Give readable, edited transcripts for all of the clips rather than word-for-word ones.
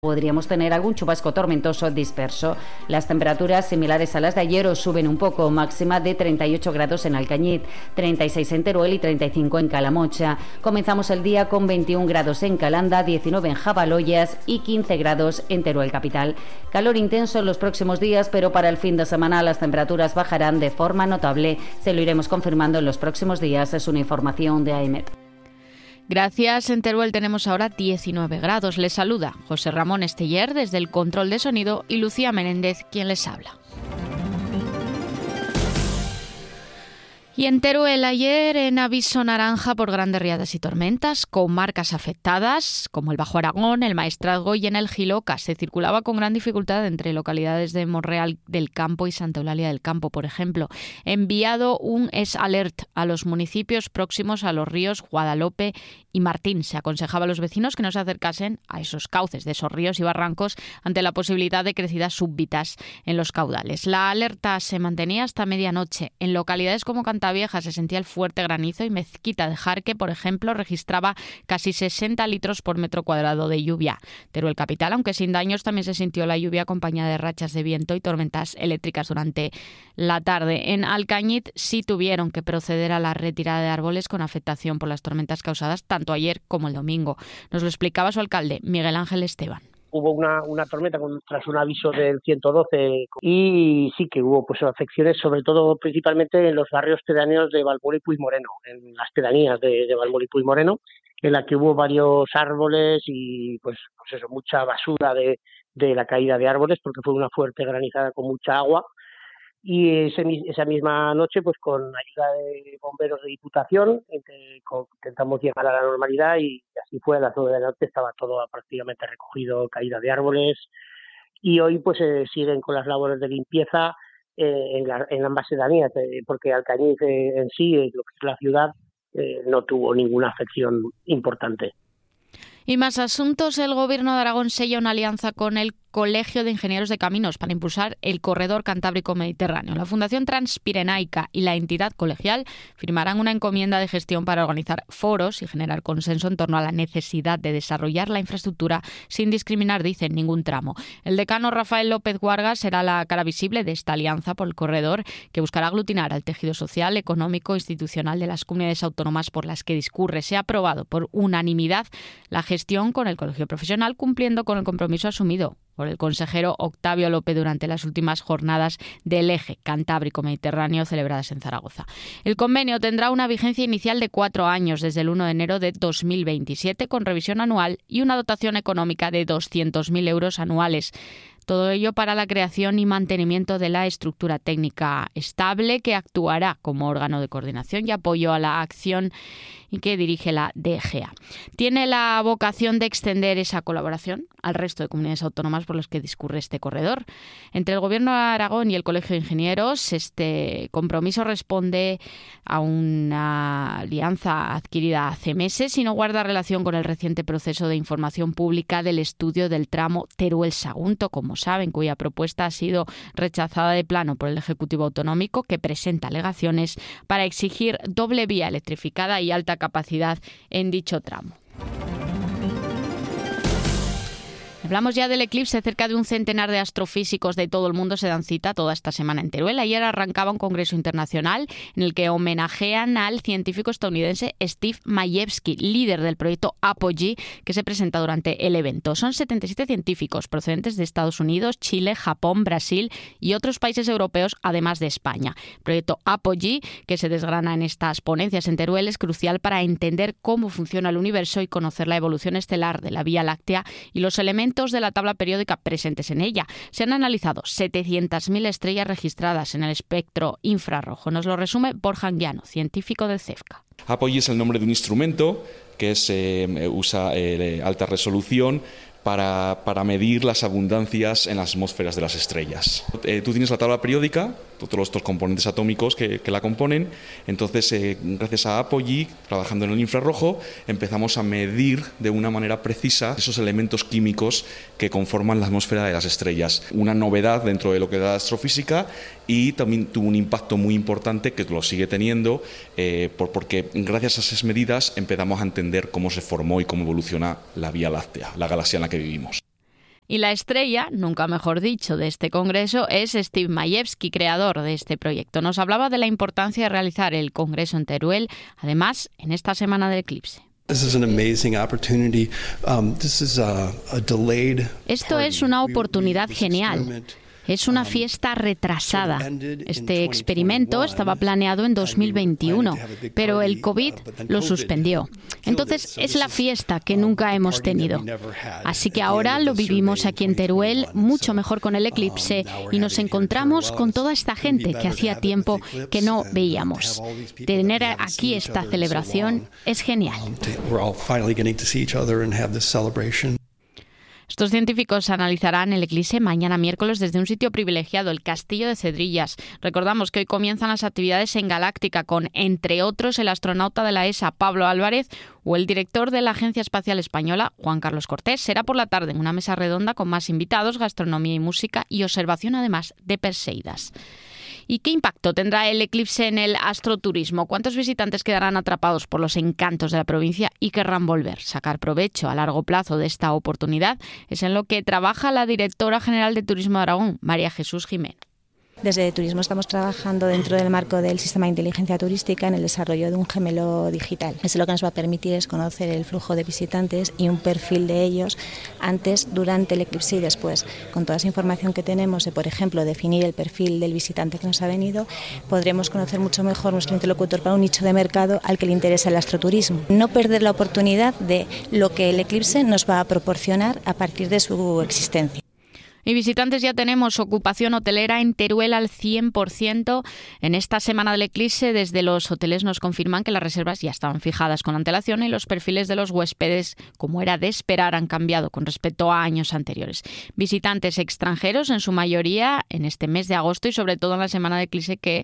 Podríamos tener algún chubasco tormentoso disperso. Las temperaturas similares a las de ayer o suben un poco, máxima de 38 grados en Alcañiz, 36 en Teruel y 35 en Calamocha. Comenzamos el día con 21 grados en Calanda, 19 en Jabaloyas y 15 grados en Teruel capital. Calor intenso en los próximos días, pero para el fin de semana las temperaturas bajarán de forma notable. Se lo iremos confirmando en los próximos días. Es una información de AEMET. Gracias. En Teruel tenemos ahora 19 grados. Les saluda José Ramón Esteller desde el control de sonido y Lucía Menéndez, quien les habla. Y en Teruel ayer en aviso naranja por grandes riadas y tormentas, con marcas afectadas como el Bajo Aragón, el Maestrazgo y en el Jiloca. Se circulaba con gran dificultad entre localidades de Monreal del Campo y Santa Eulalia del Campo, por ejemplo. Enviado un S-Alert a los municipios próximos a los ríos Guadalope y Martín. Se aconsejaba a los vecinos que no se acercasen a esos cauces de esos ríos y barrancos ante la posibilidad de crecidas súbitas en los caudales. La alerta se mantenía hasta medianoche. En localidades como Cantavieja se sentía el fuerte granizo y Mezquita de Jarque, por ejemplo, registraba casi 60 litros por metro cuadrado de lluvia. Teruel capital, aunque sin daños, también se sintió la lluvia acompañada de rachas de viento y tormentas eléctricas durante la tarde. En Alcañiz sí tuvieron que proceder a la retirada de árboles con afectación por las tormentas causadas tanto ayer como el domingo. Nos lo explicaba su alcalde, Miguel Ángel Esteban. Hubo una tormenta tras un aviso del 112 y sí que hubo pues afecciones, sobre todo principalmente en los barrios pedáneos de Valmoro y Puigmoreno, en las pedanías de Valmoro y Puigmoreno, en la que hubo varios árboles y pues eso, mucha basura de la caída de árboles, porque fue una fuerte granizada con mucha agua. Y esa misma noche, pues con ayuda de bomberos de Diputación, intentamos llegar a la normalidad y así fue. A las 9 de la noche estaba todo prácticamente recogido, caída de árboles. Y hoy pues siguen con las labores de limpieza en ambas pedanías, porque Alcañiz en sí, lo que es la ciudad, no tuvo ninguna afección importante. Y más asuntos, el Gobierno de Aragón sella una alianza con el Colegio de Ingenieros de Caminos para impulsar el corredor cantábrico mediterráneo. La Fundación Transpirenaica y la entidad colegial firmarán una encomienda de gestión para organizar foros y generar consenso en torno a la necesidad de desarrollar la infraestructura sin discriminar, dicen, ningún tramo. El decano Rafael López Guargas será la cara visible de esta alianza por el corredor, que buscará aglutinar al tejido social, económico e institucional de las comunidades autónomas por las que discurre. Se ha aprobado por unanimidad la gestión con el colegio profesional, cumpliendo con el compromiso asumido por el consejero Octavio López durante las últimas jornadas del eje cantábrico-mediterráneo celebradas en Zaragoza. El convenio tendrá una vigencia inicial de 4 años, desde el 1 de enero de 2027, con revisión anual y una dotación económica de 200.000 euros anuales. Todo ello para la creación y mantenimiento de la estructura técnica estable que actuará como órgano de coordinación y apoyo a la acción y que dirige la DGA. Tiene la vocación de extender esa colaboración al resto de comunidades autónomas por las que discurre este corredor. Entre el Gobierno de Aragón y el Colegio de Ingenieros, este compromiso responde a una alianza adquirida hace meses y no guarda relación con el reciente proceso de información pública del estudio del tramo Teruel-Sagunto, como saben, cuya propuesta ha sido rechazada de plano por el Ejecutivo Autonómico, que presenta alegaciones para exigir doble vía electrificada y alta capacidad en dicho tramo. Hablamos ya del eclipse. Cerca de un centenar de astrofísicos de todo el mundo se dan cita toda esta semana en Teruel. Ayer arrancaba un congreso internacional en el que homenajean al científico estadounidense Steve Majewski, líder del proyecto Apogee, que se presenta durante el evento. Son 77 científicos procedentes de Estados Unidos, Chile, Japón, Brasil y otros países europeos, además de España. El proyecto Apogee, que se desgrana en estas ponencias en Teruel, es crucial para entender cómo funciona el universo y conocer la evolución estelar de la Vía Láctea y los elementos de la tabla periódica presentes en ella. Se han analizado 700.000 estrellas registradas en el espectro infrarrojo. Nos lo resume Borja Anguiano, científico del CEFCA. Apogee es el nombre de un instrumento que usa alta resolución para medir las abundancias en las atmósferas de las estrellas. Tú tienes la tabla periódica, todos estos componentes atómicos que la componen, entonces gracias a Apogee, trabajando en el infrarrojo, empezamos a medir de una manera precisa esos elementos químicos que conforman la atmósfera de las estrellas. Una novedad dentro de lo que da la astrofísica y también tuvo un impacto muy importante que lo sigue teniendo porque gracias a esas medidas empezamos a entender cómo se formó y cómo evoluciona la Vía Láctea, la galaxia en la que vivimos. Y la estrella, nunca mejor dicho, de este congreso es Steve Majewski, creador de este proyecto. Nos hablaba de la importancia de realizar el congreso en Teruel, además en esta semana del eclipse. Esto es una oportunidad genial. Es una fiesta retrasada. Este experimento estaba planeado en 2021, pero el COVID lo suspendió. Entonces es la fiesta que nunca hemos tenido. Así que ahora lo vivimos aquí en Teruel, mucho mejor con el eclipse, y nos encontramos con toda esta gente que hacía tiempo que no veíamos. Tener aquí esta celebración es genial. Estos científicos analizarán el eclipse mañana miércoles desde un sitio privilegiado, el Castillo de Cedrillas. Recordamos que hoy comienzan las actividades en Galáctica con, entre otros, el astronauta de la ESA, Pablo Álvarez, o el director de la Agencia Espacial Española, Juan Carlos Cortés. Será por la tarde en una mesa redonda con más invitados, gastronomía y música y observación además de Perseidas. ¿Y qué impacto tendrá el eclipse en el astroturismo? ¿Cuántos visitantes quedarán atrapados por los encantos de la provincia y querrán volver? Sacar provecho a largo plazo de esta oportunidad es en lo que trabaja la directora general de Turismo de Aragón, María Jesús Jiménez. Desde Turismo estamos trabajando dentro del marco del sistema de inteligencia turística en el desarrollo de un gemelo digital. Eso lo que nos va a permitir es conocer el flujo de visitantes y un perfil de ellos antes, durante el eclipse y después. Con toda esa información que tenemos de, por ejemplo, definir el perfil del visitante que nos ha venido, podremos conocer mucho mejor nuestro interlocutor para un nicho de mercado al que le interesa el astroturismo. No perder la oportunidad de lo que el eclipse nos va a proporcionar a partir de su existencia. Y visitantes, ya tenemos ocupación hotelera en Teruel al 100%. En esta semana del eclipse, desde los hoteles nos confirman que las reservas ya estaban fijadas con antelación y los perfiles de los huéspedes, como era de esperar, han cambiado con respecto a años anteriores. Visitantes extranjeros, en su mayoría, en este mes de agosto y sobre todo en la semana del eclipse que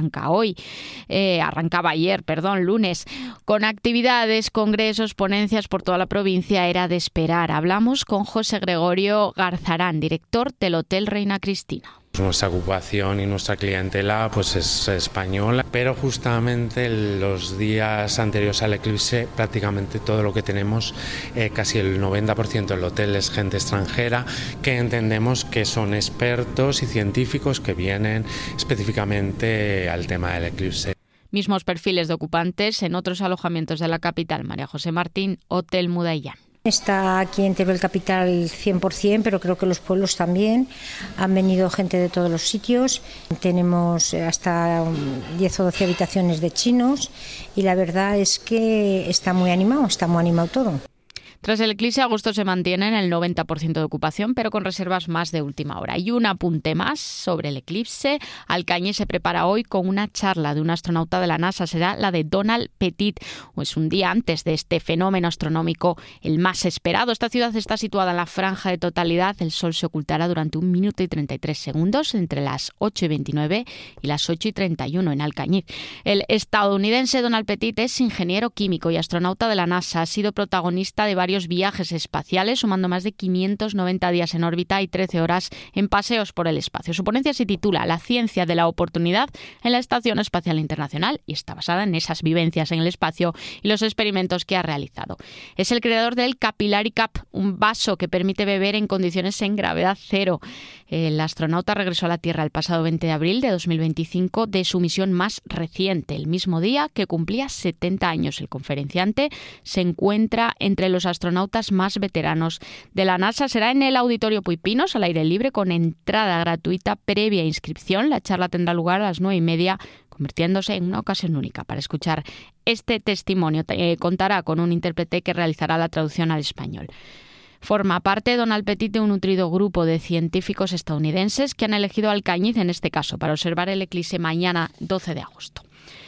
arrancaba ayer, lunes, con actividades, congresos, ponencias por toda la provincia, era de esperar. Hablamos con José Gregorio Garzarán, director del Hotel Reina Cristina. Nuestra ocupación y nuestra clientela pues es española, pero justamente los días anteriores al eclipse prácticamente todo lo que tenemos, casi el 90% del hotel es gente extranjera que entendemos que son expertos y científicos que vienen específicamente al tema del eclipse. Mismos perfiles de ocupantes en otros alojamientos de la capital. María José Martín, Hotel Mudallán. Está aquí en Teruel Capital 100%, pero creo que los pueblos también. Han venido gente de todos los sitios. Tenemos hasta 10 o 12 habitaciones de chinos y la verdad es que está muy animado todo. Tras el eclipse, agosto se mantiene en el 90% de ocupación, pero con reservas más de última hora. Y un apunte más sobre el eclipse. Alcañiz se prepara hoy con una charla de un astronauta de la NASA. Será la de Donald Pettit. Es un día antes de este fenómeno astronómico, el más esperado. Esta ciudad está situada en la franja de totalidad. El sol se ocultará durante 1 minuto y 33 segundos entre las 8:29 y las 8:31 en Alcañiz. El estadounidense Donald Pettit es ingeniero químico y astronauta de la NASA. Ha sido protagonista de varios viajes espaciales, sumando más de 590 días en órbita y 13 horas en paseos por el espacio. Su ponencia se titula La ciencia de la oportunidad en la Estación Espacial Internacional y está basada en esas vivencias en el espacio y los experimentos que ha realizado. Es el creador del Capillary Cup, un vaso que permite beber en condiciones en gravedad cero. El astronauta regresó a la Tierra el pasado 20 de abril de 2025 de su misión más reciente, el mismo día que cumplía 70 años. El conferenciante se encuentra entre los astronautas más veteranos de la NASA. Será en el Auditorio Puy Pinos, al aire libre, con entrada gratuita previa inscripción. La charla tendrá lugar a las 9:30, convirtiéndose en una ocasión única para escuchar este testimonio. Contará con un intérprete que realizará la traducción al español. Forma parte Donald Pettit de un nutrido grupo de científicos estadounidenses que han elegido Alcañiz, en este caso, para observar el eclipse mañana 12 de agosto.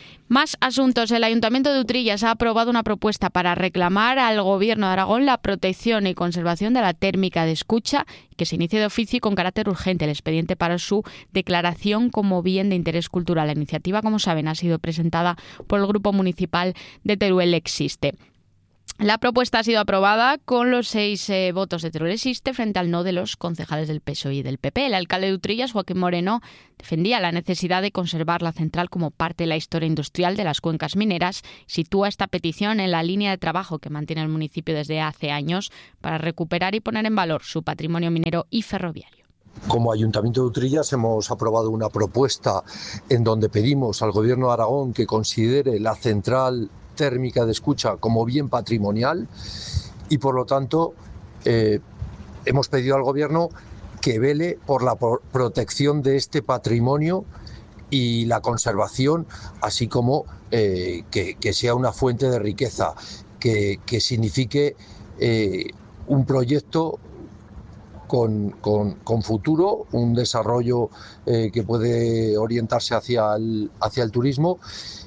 Más asuntos. El Ayuntamiento de Utrillas ha aprobado una propuesta para reclamar al Gobierno de Aragón la protección y conservación de la térmica de Escucha, que se inicie de oficio y con carácter urgente el expediente para su declaración como bien de interés cultural. La iniciativa, como saben, ha sido presentada por el Grupo Municipal de Teruel Existe. La propuesta ha sido aprobada con los 6 votos de Teruel Existe frente al no de los concejales del PSOE y del PP. El alcalde de Utrillas, Joaquín Moreno, defendía la necesidad de conservar la central como parte de la historia industrial de las cuencas mineras. Sitúa esta petición en la línea de trabajo que mantiene el municipio desde hace años para recuperar y poner en valor su patrimonio minero y ferroviario. Como Ayuntamiento de Utrillas hemos aprobado una propuesta en donde pedimos al Gobierno de Aragón que considere la central térmica de Escucha como bien patrimonial y por lo tanto hemos pedido al Gobierno que vele por la protección de este patrimonio y la conservación, así como que sea una fuente de riqueza, que signifique un proyecto con futuro, un desarrollo que puede orientarse hacia el turismo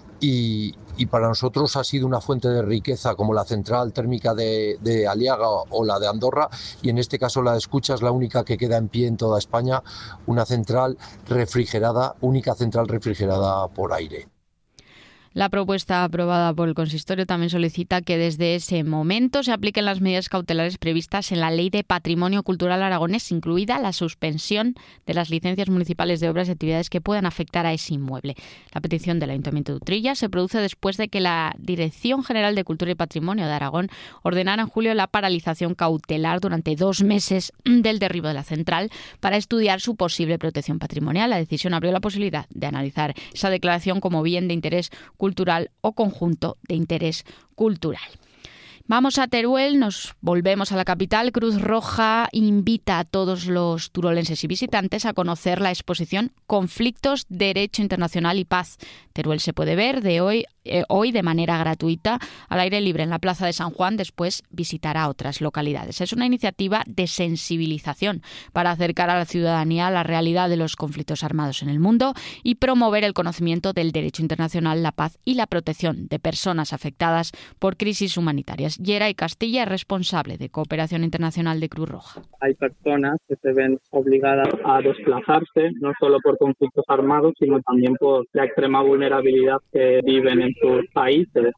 y para nosotros ha sido una fuente de riqueza como la central térmica de Aliaga o la de Andorra, y en este caso la de Escucha es la única que queda en pie en toda España, una central refrigerada, única central refrigerada por aire. La propuesta aprobada por el consistorio también solicita que desde ese momento se apliquen las medidas cautelares previstas en la Ley de Patrimonio Cultural Aragonés, incluida la suspensión de las licencias municipales de obras y actividades que puedan afectar a ese inmueble. La petición del Ayuntamiento de Utrillas se produce después de que la Dirección General de Cultura y Patrimonio de Aragón ordenara en julio la paralización cautelar durante 2 meses del derribo de la central para estudiar su posible protección patrimonial. La decisión abrió la posibilidad de analizar esa declaración como bien de interés cultural o conjunto de interés cultural. Vamos a Teruel, nos volvemos a la capital. Cruz Roja invita a todos los turolenses y visitantes a conocer la exposición Conflictos, Derecho Internacional y Paz. Teruel se puede ver hoy de manera gratuita al aire libre en la Plaza de San Juan, después visitará otras localidades. Es una iniciativa de sensibilización para acercar a la ciudadanía a la realidad de los conflictos armados en el mundo y promover el conocimiento del derecho internacional, la paz y la protección de personas afectadas por crisis humanitarias. Yeray Castilla es responsable de Cooperación Internacional de Cruz Roja. Hay personas que se ven obligadas a desplazarse, no solo por conflictos armados, sino también por la extrema vulnerabilidad que viven en sus países.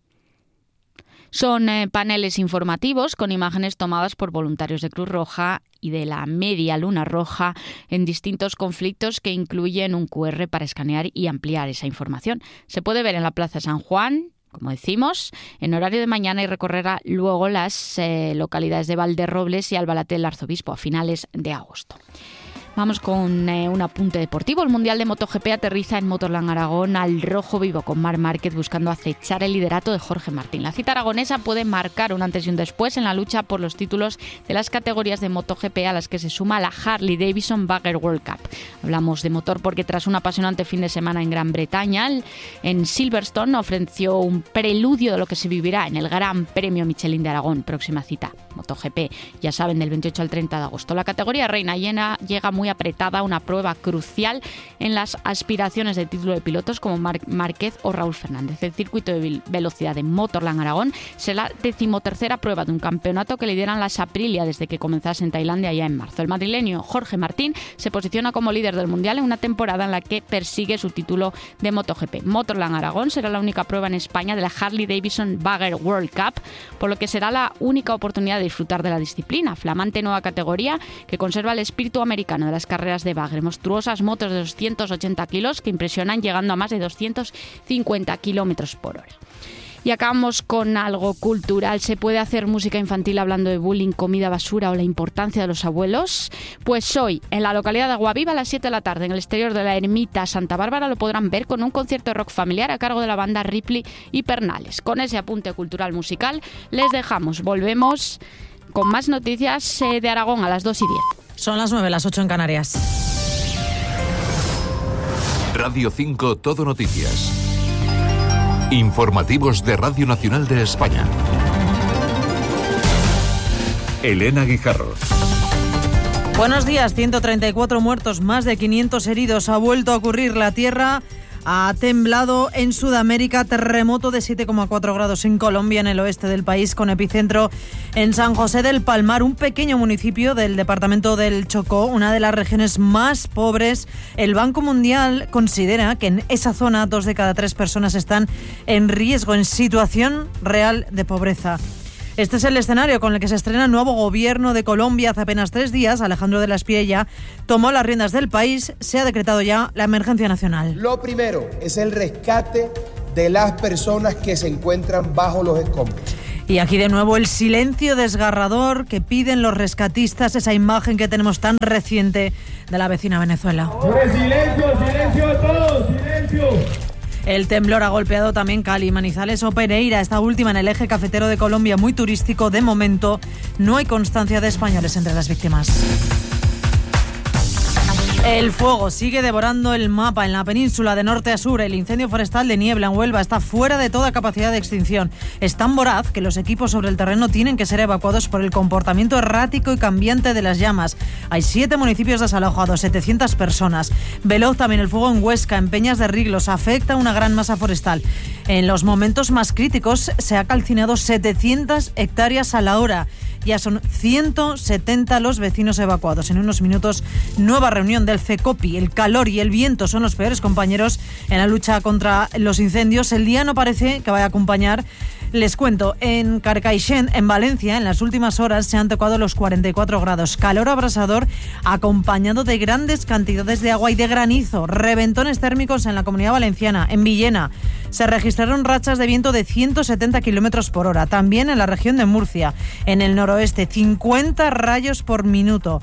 Son paneles informativos con imágenes tomadas por voluntarios de Cruz Roja y de la Media Luna Roja en distintos conflictos que incluyen un QR para escanear y ampliar esa información. Se puede ver en la Plaza San Juan, como decimos, en horario de mañana, y recorrerá luego las localidades de Valderrobles y Albalate del Arzobispo a finales de agosto. Vamos con un apunte deportivo. El Mundial de MotoGP aterriza en Motorland Aragón al rojo vivo con Marc Márquez buscando acechar el liderato de Jorge Martín. La cita aragonesa puede marcar un antes y un después en la lucha por los títulos de las categorías de MotoGP a las que se suma la Harley Davidson Bagger World Cup. Hablamos de motor porque tras un apasionante fin de semana en Gran Bretaña, en Silverstone ofreció un preludio de lo que se vivirá en el Gran Premio Michelin de Aragón. Próxima cita, MotoGP, ya saben, del 28 al 30 de agosto. La categoría reina llega muy apretada, una prueba crucial en las aspiraciones de título de pilotos como Marc Márquez o Raúl Fernández. El circuito de velocidad de Motorland Aragón será la 13ª prueba de un campeonato que lideran las Aprilia desde que comenzase en Tailandia ya en marzo. El madrileño Jorge Martín se posiciona como líder del mundial en una temporada en la que persigue su título de MotoGP. Motorland Aragón será la única prueba en España de la Harley Davidson Bagger World Cup, por lo que será la única oportunidad de disfrutar de la disciplina. Flamante nueva categoría que conserva el espíritu americano de las carreras de bagre, monstruosas motos de 280 kilos que impresionan llegando a más de 250 kilómetros por hora. Y acabamos con algo cultural. ¿Se puede hacer música infantil hablando de bullying, comida basura o la importancia de los abuelos? Pues hoy, en la localidad de Aguaviva, a las 7 de la tarde, en el exterior de la Ermita Santa Bárbara, lo podrán ver con un concierto de rock familiar a cargo de la banda Ripley y Pernales. Con ese apunte cultural musical les dejamos. Volvemos con más noticias de Aragón a las 2:10. Son las 9, las 8 en Canarias. Radio 5 Todo Noticias. Informativos de Radio Nacional de España. Elena Guijarro. Buenos días. 134 muertos, más de 500 heridos. Ha vuelto a ocurrir. La Tierra ha temblado en Sudamérica. Terremoto de 7,4 grados en Colombia, en el oeste del país, con epicentro en San José del Palmar, un pequeño municipio del departamento del Chocó, una de las regiones más pobres. El Banco Mundial considera que en esa zona 2 de cada 3 personas están en riesgo, en situación real de pobreza. Este es el escenario con el que se estrena el nuevo gobierno de Colombia. Hace apenas 3 días, Alejandro de la Espriella tomó las riendas del país. Se ha decretado ya la emergencia nacional. Lo primero es el rescate de las personas que se encuentran bajo los escombros. Y aquí de nuevo el silencio desgarrador que piden los rescatistas, esa imagen que tenemos tan reciente de la vecina Venezuela. ¡Silencio todos! ¡Silencio! El temblor ha golpeado también Cali, Manizales o Pereira, esta última en el eje cafetero de Colombia, muy turístico. De momento no hay constancia de españoles entre las víctimas. El fuego sigue devorando el mapa en la península de norte a sur. El incendio forestal de Niebla en Huelva está fuera de toda capacidad de extinción. Es tan voraz que los equipos sobre el terreno tienen que ser evacuados por el comportamiento errático y cambiante de las llamas. Hay 7 municipios desalojados, 700 personas. Veloz también el fuego en Huesca, en Peñas de Riglos. Afecta a una gran masa forestal. En los momentos más críticos se ha calcinado 700 hectáreas a la hora. Ya son 170 los vecinos evacuados. En unos minutos, nueva reunión del CECOPI. El calor y el viento son los peores compañeros en la lucha contra los incendios. El día no parece que vaya a acompañar. Les cuento, en Carcaixent, en Valencia, en las últimas horas se han tocado los 44 grados. Calor abrasador acompañado de grandes cantidades de agua y de granizo. Reventones térmicos en la Comunidad Valenciana. En Villena se registraron rachas de viento de 170 kilómetros por hora. También en la región de Murcia. En el noroeste, 50 rayos por minuto.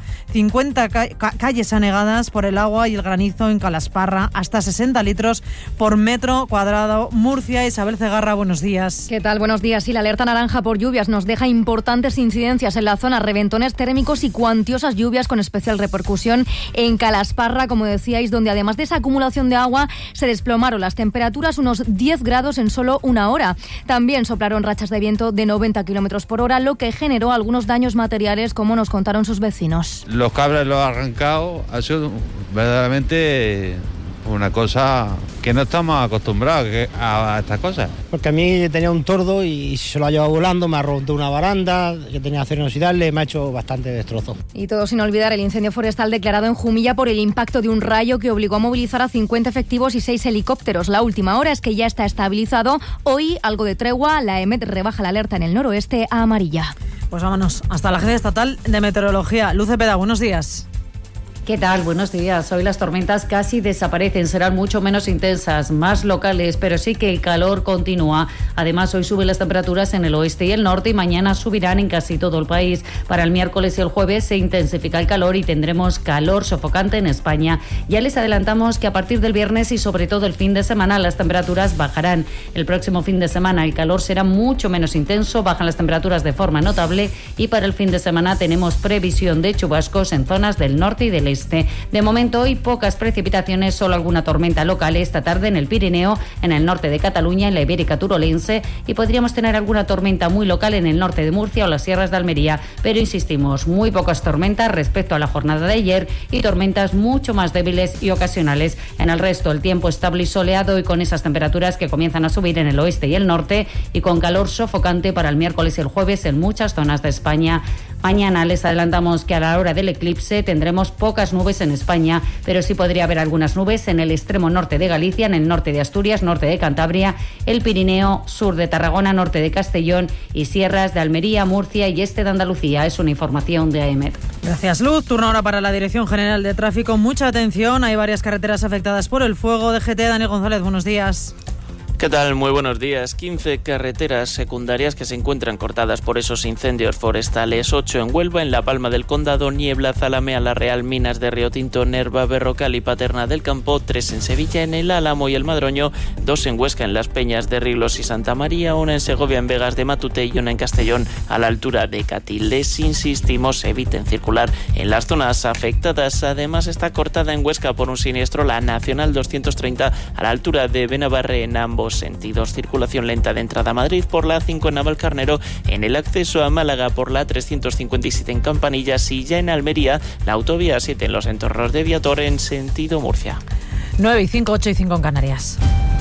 50 calles anegadas por el agua y el granizo en Calasparra. Hasta 60 litros por metro cuadrado. Murcia, Isabel Cegarra, buenos días. ¿Qué tal? Buenos días. Sí, la alerta naranja por lluvias nos deja importantes incidencias en la zona, reventones térmicos y cuantiosas lluvias con especial repercusión en Calasparra, como decíais, donde además de esa acumulación de agua se desplomaron las temperaturas unos 10 grados en solo una hora. También soplaron rachas de viento de 90 kilómetros por hora, lo que generó algunos daños materiales, como nos contaron sus vecinos. Los cables los han arrancado, ha sido verdaderamente una cosa que no estamos acostumbrados a estas cosas. Porque a mí tenía un tordo y se lo ha llevado volando, me ha roto una baranda que tenía acero inoxidable, me ha hecho bastante destrozo. Y todo sin olvidar el incendio forestal declarado en Jumilla por el impacto de un rayo que obligó a movilizar a 50 efectivos y 6 helicópteros. La última hora es que ya está estabilizado. Hoy, algo de tregua, la EMET rebaja la alerta en el noroeste a amarilla. Pues vámonos hasta la Agencia Estatal de Meteorología. Luz Cepeda, buenos días. ¿Qué tal? Buenos días. Hoy las tormentas casi desaparecen, serán mucho menos intensas, más locales, pero sí que el calor continúa. Además, hoy suben las temperaturas en el oeste y el norte y mañana subirán en casi todo el país. Para el miércoles y el jueves se intensifica el calor y tendremos calor sofocante en España. Ya les adelantamos que a partir del viernes y sobre todo el fin de semana las temperaturas bajarán. El próximo fin de semana el calor será mucho menos intenso, bajan las temperaturas de forma notable y para el fin de semana tenemos previsión de chubascos en zonas del norte y del este. De momento hoy pocas precipitaciones, solo alguna tormenta local esta tarde en el Pirineo, en el norte de Cataluña, en la Ibérica Turolense y podríamos tener alguna tormenta muy local en el norte de Murcia o las sierras de Almería, pero insistimos, muy pocas tormentas respecto a la jornada de ayer y tormentas mucho más débiles y ocasionales. En el resto el tiempo estable y soleado y con esas temperaturas que comienzan a subir en el oeste y el norte y con calor sofocante para el miércoles y el jueves en muchas zonas de España. Mañana les adelantamos que a la hora del eclipse tendremos pocas nubes en España, pero sí podría haber algunas nubes en el extremo norte de Galicia, en el norte de Asturias, norte de Cantabria, el Pirineo, sur de Tarragona, norte de Castellón y sierras de Almería, Murcia y este de Andalucía. Es una información de AEMET. Gracias, Luz. Turno ahora para la Dirección General de Tráfico. Mucha atención, hay varias carreteras afectadas por el fuego. DGT, Daniel González, buenos días. ¿Qué tal? Muy buenos días. 15 carreteras secundarias que se encuentran cortadas por esos incendios forestales. 8 en Huelva, en La Palma del Condado, Niebla, Zalamea, La Real, Minas de Río Tinto, Nerva, Berrocal y Paterna del Campo. 3 en Sevilla, en el Álamo y el Madroño. 2 en Huesca, en Las Peñas de Riglos y Santa María. 1 en Segovia, en Vegas de Matute y 1 en Castellón, a la altura de Catil. Les insistimos, eviten circular en las zonas afectadas. Además, está cortada en Huesca por un siniestro la Nacional 230 a la altura de Benabarre en ambos sentidos. Circulación lenta de entrada a Madrid por la A5 en Navalcarnero, en el acceso a Málaga por la 357 en Campanillas y ya en Almería la autovía 7 en los entornos de Viator en sentido Murcia. 9 y 5, 8 y 5 en Canarias.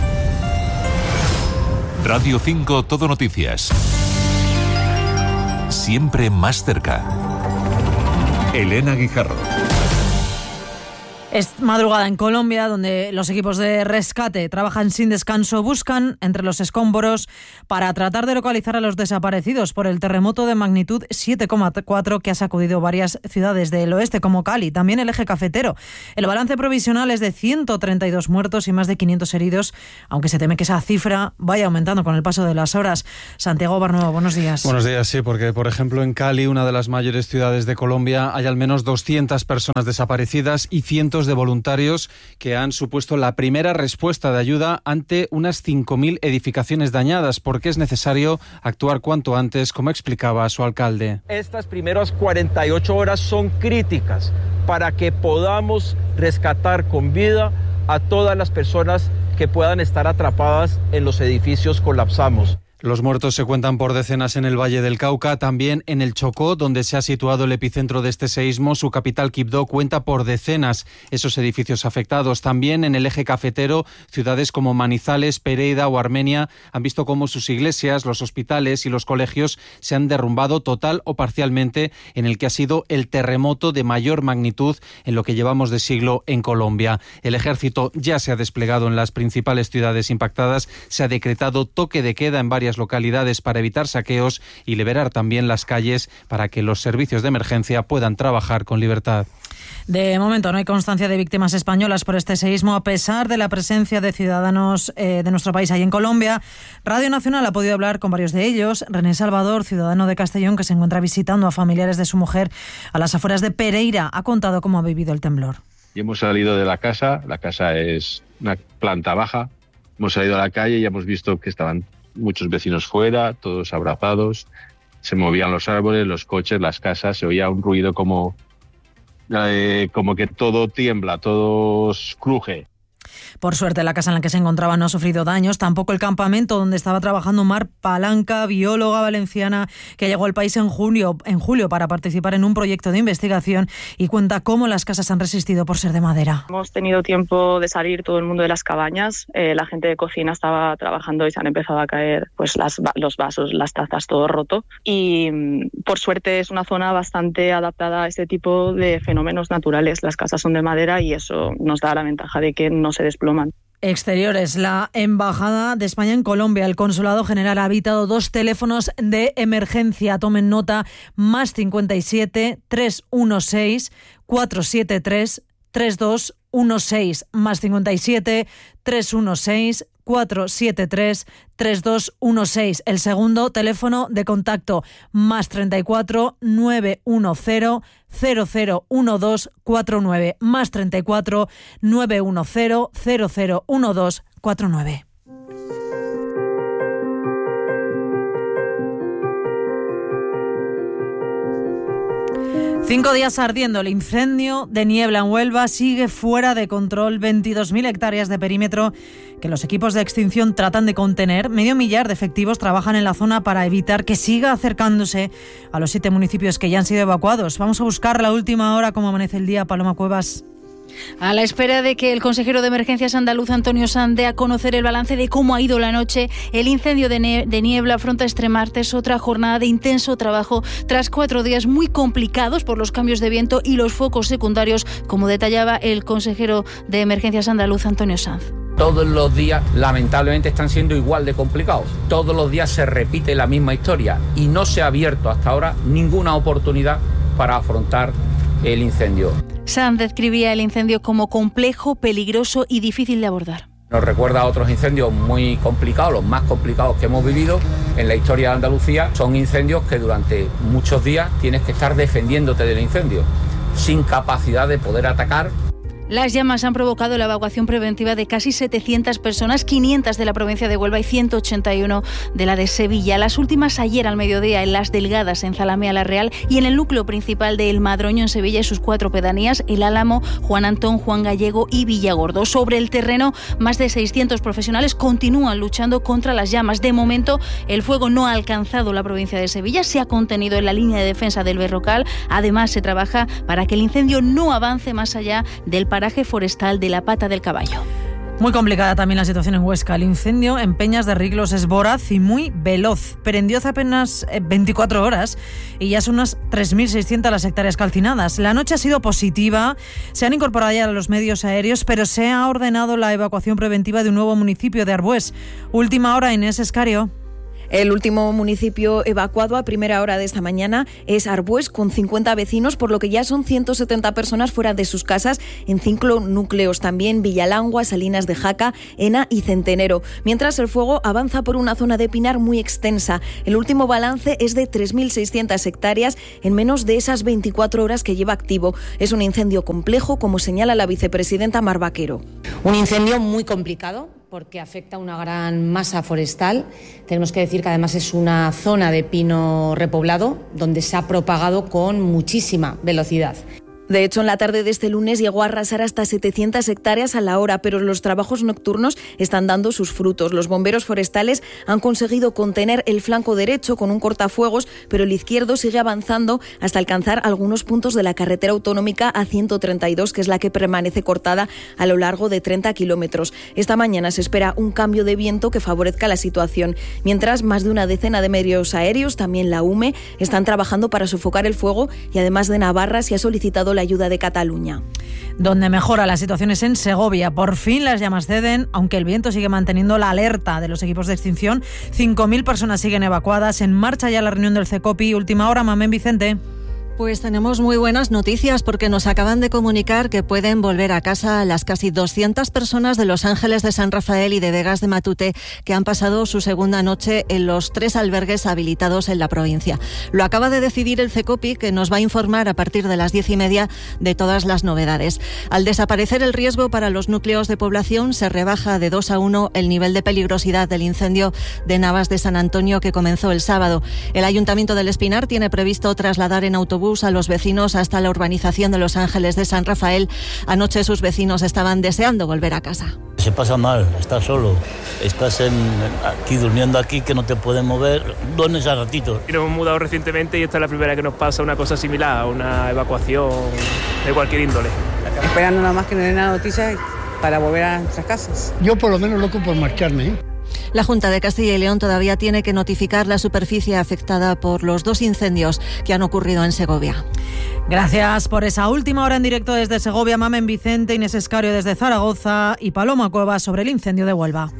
Radio 5 Todo Noticias. Siempre más cerca. Elena Guijarro. Es madrugada en Colombia, donde los equipos de rescate trabajan sin descanso, buscan entre los escombros para tratar de localizar a los desaparecidos por el terremoto de magnitud 7,4 que ha sacudido varias ciudades del oeste, como Cali, también el eje cafetero. El balance provisional es de 132 muertos y más de 500 heridos, aunque se teme que esa cifra vaya aumentando con el paso de las horas. Santiago Barnuevo, buenos días. Buenos días, sí, porque por ejemplo en Cali, una de las mayores ciudades de Colombia, hay al menos 200 personas desaparecidas y cientos de voluntarios que han supuesto la primera respuesta de ayuda ante unas 5.000 edificaciones dañadas, porque es necesario actuar cuanto antes, como explicaba su alcalde. Estas primeras 48 horas son críticas para que podamos rescatar con vida a todas las personas que puedan estar atrapadas en los edificios colapsados. Los muertos se cuentan por decenas en el Valle del Cauca, también en el Chocó, donde se ha situado el epicentro de este seísmo. Su capital, Quibdó, cuenta por decenas esos edificios afectados. También en el eje cafetero, ciudades como Manizales, Pereira o Armenia han visto cómo sus iglesias, los hospitales y los colegios se han derrumbado total o parcialmente en el que ha sido el terremoto de mayor magnitud en lo que llevamos de siglo en Colombia. El ejército ya se ha desplegado en las principales ciudades impactadas, se ha decretado toque de queda en varias localidades para evitar saqueos y liberar también las calles para que los servicios de emergencia puedan trabajar con libertad. De momento no hay constancia de víctimas españolas por este seísmo, a pesar de la presencia de ciudadanos de nuestro país ahí en Colombia. Radio Nacional ha podido hablar con varios de ellos. René Salvador, ciudadano de Castellón, que se encuentra visitando a familiares de su mujer a las afueras de Pereira, ha contado cómo ha vivido el temblor. Y hemos salido de la casa es una planta baja, hemos salido a la calle y hemos visto que estaban muchos vecinos fuera, todos abrazados, se movían los árboles, los coches, las casas, se oía un ruido como que todo tiembla, todo cruje. Por suerte, la casa en la que se encontraba no ha sufrido daños, tampoco el campamento donde estaba trabajando Mar Palanca, bióloga valenciana que llegó al país en julio para participar en un proyecto de investigación, y cuenta cómo las casas han resistido por ser de madera. Hemos tenido tiempo de salir todo el mundo de las cabañas, la gente de cocina estaba trabajando y se han empezado a caer pues los vasos, las tazas, todo roto, y por suerte es una zona bastante adaptada a este tipo de fenómenos naturales. Las casas son de madera y eso nos da la ventaja de que no se desploman. Exteriores. La Embajada de España en Colombia, el Consulado General, ha habilitado 2 teléfonos de emergencia. Tomen nota: +57 316 473 3216, +57 316 473 3216. El segundo teléfono de contacto, +34 910 0012 49, +34 910 0012 49. 5 días ardiendo. El incendio de Niebla en Huelva sigue fuera de control. 22.000 hectáreas de perímetro que los equipos de extinción tratan de contener. Medio millar de efectivos trabajan en la zona para evitar que siga acercándose a los 7 municipios que ya han sido evacuados. Vamos a buscar la última hora, cómo amanece el día. Paloma Cuevas. A la espera de que el consejero de Emergencias andaluz, Antonio Sanz, dé a conocer el balance de cómo ha ido la noche, el incendio de Niebla afronta este martes otra jornada de intenso trabajo tras 4 días muy complicados por los cambios de viento y los focos secundarios, como detallaba el consejero de Emergencias andaluz, Antonio Sanz. Todos los días, lamentablemente, están siendo igual de complicados. Todos los días se repite la misma historia y no se ha abierto hasta ahora ninguna oportunidad para afrontar el incendio. Sanz describía el incendio como complejo, peligroso y difícil de abordar. Nos recuerda a otros incendios muy complicados, los más complicados que hemos vivido en la historia de Andalucía. Son incendios que durante muchos días tienes que estar defendiéndote del incendio, sin capacidad de poder atacar. Las llamas han provocado la evacuación preventiva de casi 700 personas, 500 de la provincia de Huelva y 181 de la de Sevilla. Las últimas ayer al mediodía en Las Delgadas, en Zalamea la Real, y en el núcleo principal de El Madroño, en Sevilla, y sus 4 pedanías, El Álamo, Juan Antón, Juan Gallego y Villagordo. Sobre el terreno, más de 600 profesionales continúan luchando contra las llamas. De momento, el fuego no ha alcanzado la provincia de Sevilla, se ha contenido en la línea de defensa del Berrocal. Además, se trabaja para que el incendio no avance más allá del paraje forestal de la Pata del Caballo. Muy complicada también la situación en Huesca. El incendio en Peñas de Riglos es voraz y muy veloz. Prendió hace apenas 24 horas y ya son unas 3.600 las hectáreas calcinadas. La noche ha sido positiva, se han incorporado ya los medios aéreos, pero se ha ordenado la evacuación preventiva de un nuevo municipio de Arbués. Última hora, Inés Escario. El último municipio evacuado a primera hora de esta mañana es Arbués, con 50 vecinos, por lo que ya son 170 personas fuera de sus casas en 5 núcleos, también Villalangua, Salinas de Jaca, Ena y Centenero. Mientras el fuego avanza por una zona de pinar muy extensa. El último balance es de 3.600 hectáreas en menos de esas 24 horas que lleva activo. Es un incendio complejo, como señala la vicepresidenta Mar Vaquero. Un incendio muy complicado, porque afecta a una gran masa forestal. Tenemos que decir que además es una zona de pino repoblado donde se ha propagado con muchísima velocidad. De hecho, en la tarde de este lunes llegó a arrasar hasta 700 hectáreas a la hora, pero los trabajos nocturnos están dando sus frutos. Los bomberos forestales han conseguido contener el flanco derecho con un cortafuegos, pero el izquierdo sigue avanzando hasta alcanzar algunos puntos de la carretera autonómica A132, que es la que permanece cortada a lo largo de 30 kilómetros. Esta mañana se espera un cambio de viento que favorezca la situación. Mientras, más de una decena de medios aéreos, también la UME, están trabajando para sofocar el fuego y además de Navarra se ha solicitado la ayuda de Cataluña. Donde mejora la situación es en Segovia. Por fin las llamas ceden, aunque el viento sigue manteniendo la alerta de los equipos de extinción. 5.000 personas siguen evacuadas. En marcha ya la reunión del CECOPI. Última hora, Mamén Vicente. Pues tenemos muy buenas noticias porque nos acaban de comunicar que pueden volver a casa las casi 200 personas de Los Ángeles de San Rafael y de Vegas de Matute que han pasado su segunda noche en los 3 albergues habilitados en la provincia. Lo acaba de decidir el CECOPI, que nos va a informar a partir de las 10:30 de todas las novedades. Al desaparecer el riesgo para los núcleos de población, se rebaja de 2 a 1 el nivel de peligrosidad del incendio de Navas de San Antonio que comenzó el sábado. El Ayuntamiento del Espinar tiene previsto trasladar en autobús a los vecinos hasta la urbanización de Los Ángeles de San Rafael. Anoche sus vecinos estaban deseando volver a casa. Se pasa mal, estás solo, estás aquí durmiendo aquí que no te puedes mover, duermes a ratito. Nos hemos mudado recientemente y esta es la primera que nos pasa una cosa similar, una evacuación de cualquier índole. Esperando nada más que nos den la noticia para volver a nuestras casas. Yo por lo menos loco por marcharme, La Junta de Castilla y León todavía tiene que notificar la superficie afectada por los 2 incendios que han ocurrido en Segovia. Gracias por esa última hora en directo desde Segovia, Mamén Vicente, Inés Escario desde Zaragoza y Paloma Cuevas sobre el incendio de Huelva.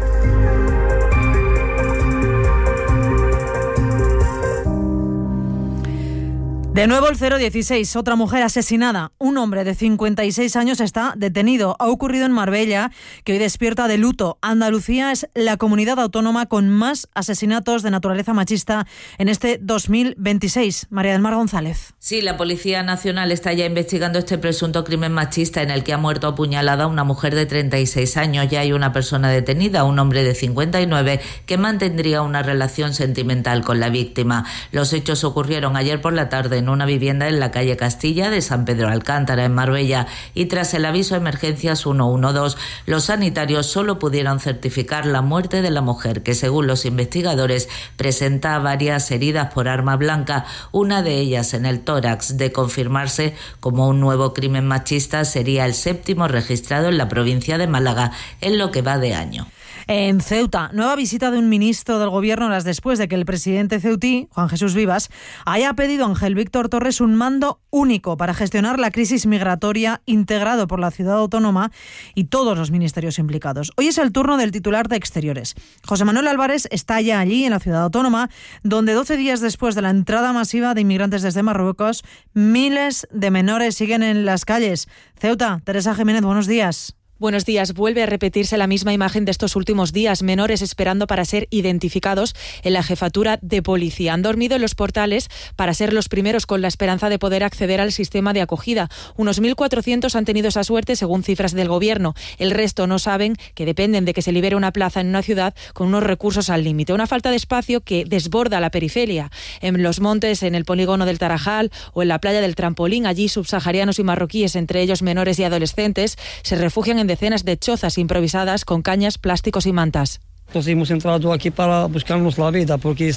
De nuevo el 016, otra mujer asesinada. Un hombre de 56 años está detenido. Ha ocurrido en Marbella, que hoy despierta de luto. Andalucía es la comunidad autónoma con más asesinatos de naturaleza machista en este 2026. María del Mar González. Sí, la Policía Nacional está ya investigando este presunto crimen machista en el que ha muerto apuñalada una mujer de 36 años. Ya hay una persona detenida, un hombre de 59, que mantendría una relación sentimental con la víctima. Los hechos ocurrieron ayer por la tarde en una vivienda en la calle Castilla de San Pedro Alcántara, en Marbella, y tras el aviso de emergencias 112, los sanitarios solo pudieron certificar la muerte de la mujer, que según los investigadores presenta varias heridas por arma blanca, una de ellas en el tórax. De confirmarse como un nuevo crimen machista, sería el 7º registrado en la provincia de Málaga en lo que va de año. En Ceuta, nueva visita de un ministro del Gobierno horas después de que el presidente ceutí, Juan Jesús Vivas, haya pedido a Ángel Víctor Torres un mando único para gestionar la crisis migratoria integrado por la ciudad autónoma y todos los ministerios implicados. Hoy es el turno del titular de Exteriores. José Manuel Álvarez está ya allí, en la ciudad autónoma, donde 12 días después de la entrada masiva de inmigrantes desde Marruecos, miles de menores siguen en las calles. Ceuta, Teresa Jiménez, buenos días. Buenos días. Vuelve a repetirse la misma imagen de estos últimos días, menores esperando para ser identificados en la jefatura de policía. Han dormido en los portales para ser los primeros con la esperanza de poder acceder al sistema de acogida. Unos 1.400 han tenido esa suerte según cifras del Gobierno. El resto no saben que dependen de que se libere una plaza en una ciudad con unos recursos al límite. Una falta de espacio que desborda la periferia. En los montes, en el polígono del Tarajal o en la playa del Trampolín, allí subsaharianos y marroquíes, entre ellos menores y adolescentes, se refugian en decenas de chozas improvisadas con cañas, plásticos y mantas. Entonces hemos entrado aquí para buscarnos la vida porque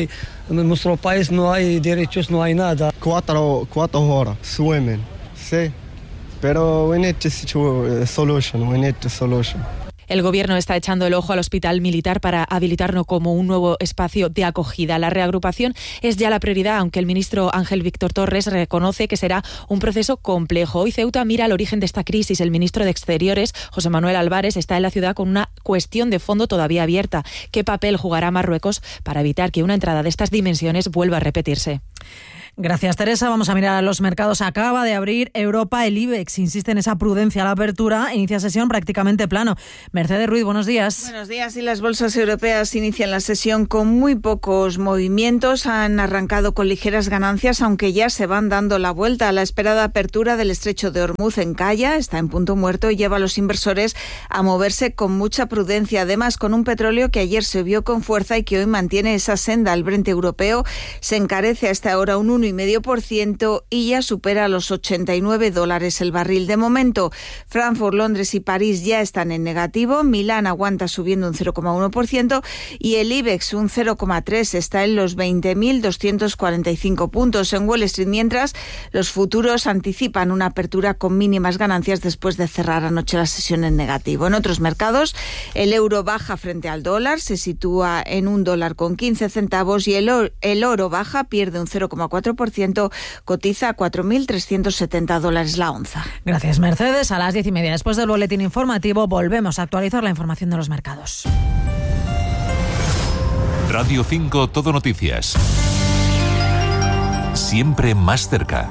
en nuestro país no hay derechos, no hay nada. 4 horas sueñan, sí, pero we need a solution. El Gobierno está echando el ojo al hospital militar para habilitarlo como un nuevo espacio de acogida. La reagrupación es ya la prioridad, aunque el ministro Ángel Víctor Torres reconoce que será un proceso complejo. Hoy Ceuta mira al origen de esta crisis. El ministro de Exteriores, José Manuel Álvarez, está en la ciudad con una cuestión de fondo todavía abierta. ¿Qué papel jugará Marruecos para evitar que una entrada de estas dimensiones vuelva a repetirse? Gracias, Teresa. Vamos a mirar a los mercados. Acaba de abrir Europa. El IBEX insiste en esa prudencia a la apertura. Inicia sesión prácticamente plano. Mercedes Ruiz, buenos días. Buenos días. Y las bolsas europeas inician la sesión con muy pocos movimientos. Han arrancado con ligeras ganancias, aunque ya se van dando la vuelta. La esperada apertura del estrecho de Hormuz en Calla está en punto muerto y lleva a los inversores a moverse con mucha prudencia. Además, con un petróleo que ayer se vio con fuerza y que hoy mantiene esa senda. El Brent europeo se encarece hasta ahora un 1,5% y ya supera los $89 el barril. De momento, Frankfurt, Londres y París ya están en negativo. Milán aguanta subiendo un 0,1% y el IBEX un 0,3%. Está en los 20.245 puntos. En Wall Street, mientras, los futuros anticipan una apertura con mínimas ganancias después de cerrar anoche la sesión en negativo. En otros mercados, el euro baja frente al dólar, se sitúa en $1,15 y el oro baja, pierde un 0,4%, cotiza a $4.370 la onza. Gracias, Mercedes. A las 10:30, después del boletín informativo, volvemos a actualizar la información de los mercados. Radio 5 Todo Noticias. Siempre más cerca.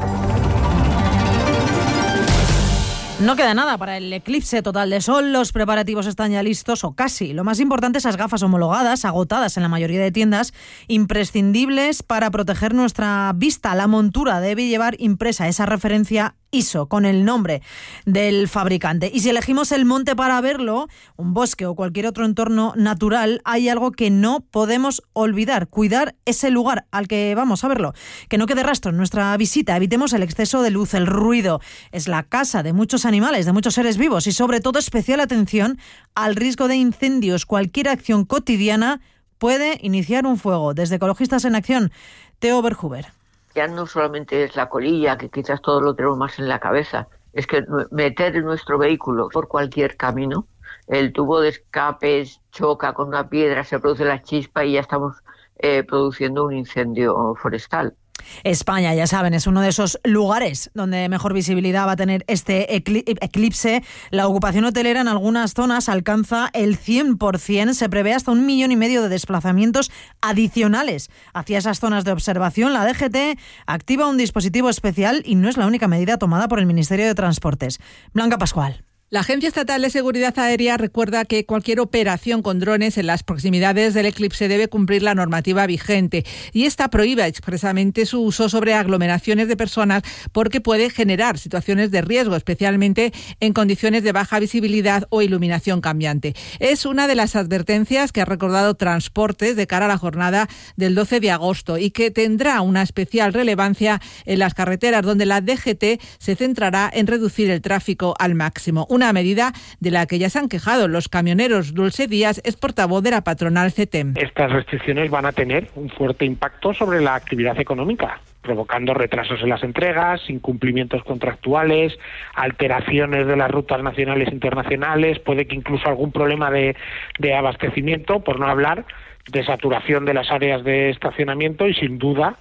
No queda nada para el eclipse total de sol, los preparativos están ya listos, o casi. Lo más importante, esas gafas homologadas, agotadas en la mayoría de tiendas, imprescindibles para proteger nuestra vista. La montura debe llevar impresa esa referencia ISO con el nombre del fabricante. Y si elegimos el monte para verlo, un bosque o cualquier otro entorno natural, hay algo que no podemos olvidar: cuidar ese lugar al que vamos a verlo. Que no quede rastro en nuestra visita. Evitemos el exceso de luz, el ruido. Es la casa de muchos animales, de muchos seres vivos y sobre todo especial atención al riesgo de incendios. Cualquier acción cotidiana puede iniciar un fuego. Desde Ecologistas en Acción, Theo Berhuber. Ya no solamente es la colilla, que quizás todo lo tenemos más en la cabeza, es que meter nuestro vehículo por cualquier camino, el tubo de escape choca con una piedra, se produce la chispa y ya estamos produciendo un incendio forestal. España, ya saben, es uno de esos lugares donde mejor visibilidad va a tener este eclipse. La ocupación hotelera en algunas zonas alcanza el 100%. Se prevé hasta 1,5 millones de desplazamientos adicionales hacia esas zonas de observación. La DGT activa un dispositivo especial y no es la única medida tomada por el Ministerio de Transportes. Blanca Pascual. La Agencia Estatal de Seguridad Aérea recuerda que cualquier operación con drones en las proximidades del eclipse debe cumplir la normativa vigente y esta prohíbe expresamente su uso sobre aglomeraciones de personas porque puede generar situaciones de riesgo, especialmente en condiciones de baja visibilidad o iluminación cambiante. Es una de las advertencias que ha recordado Transportes de cara a la jornada del 12 de agosto y que tendrá una especial relevancia en las carreteras, donde la DGT se centrará en reducir el tráfico al máximo. Una medida de la que ya se han quejado los camioneros. Dulce Díaz es portavoz de la patronal CETEM. Estas restricciones van a tener un fuerte impacto sobre la actividad económica, provocando retrasos en las entregas, incumplimientos contractuales, alteraciones de las rutas nacionales e internacionales, puede que incluso algún problema de abastecimiento, por no hablar de saturación de las áreas de estacionamiento y, sin duda,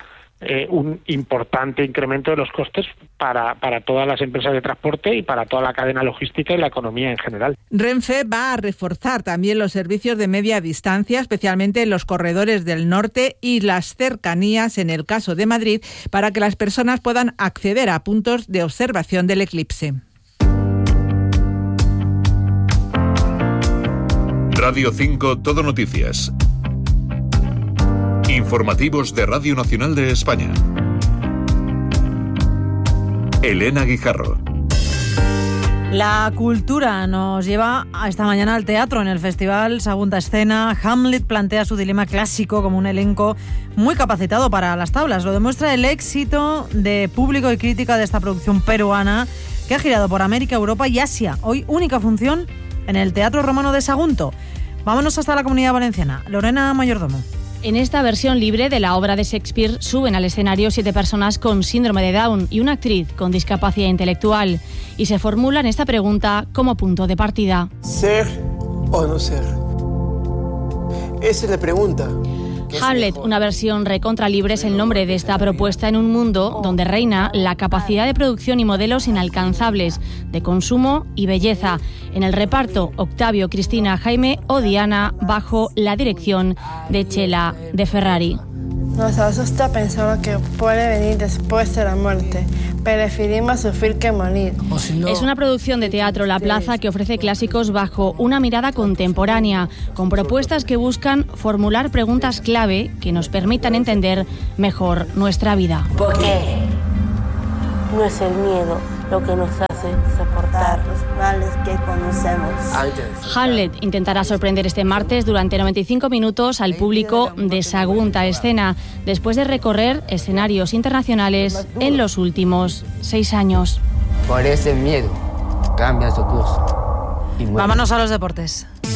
un importante incremento de los costes para todas las empresas de transporte y para toda la cadena logística y la economía en general. Renfe va a reforzar también los servicios de media distancia, especialmente en los corredores del norte y las cercanías, en el caso de Madrid, para que las personas puedan acceder a puntos de observación del eclipse. Radio 5 Todo Noticias. Informativos de Radio Nacional de España. Elena Guijarro. La cultura nos lleva esta mañana al teatro. En el Festival Segunda Escena, Hamlet plantea su dilema clásico como un elenco muy capacitado para las tablas. Lo demuestra el éxito de público y crítica de esta producción peruana que ha girado por América, Europa y Asia. Hoy única función en el Teatro Romano de Sagunto. Vámonos hasta la Comunidad Valenciana. Lorena Mayordomo. En esta versión libre de la obra de Shakespeare suben al escenario 7 personas con síndrome de Down y una actriz con discapacidad intelectual. Y se formulan esta pregunta como punto de partida. ¿Ser o no ser? Esa es la pregunta. Hamlet, una versión recontra libre, es el nombre de esta propuesta en un mundo donde reina la capacidad de producción y modelos inalcanzables, de consumo y belleza. En el reparto, Octavio, Cristina, Jaime o Diana, bajo la dirección de Chela de Ferrari. Nos asusta pensar que puede venir después de la muerte. Preferimos sufrir que morir. Es una producción de Teatro La Plaza que ofrece clásicos bajo una mirada contemporánea, con propuestas que buscan formular preguntas clave que nos permitan entender mejor nuestra vida. ¿Por qué? No es el miedo lo que nos hace soportar los males que conocemos. Hamlet intentará sorprender este martes durante 95 minutos al público de Sagunta Escena, después de recorrer escenarios internacionales en los últimos 6 años. Por ese miedo, cambia su curso. Vámonos a los deportes.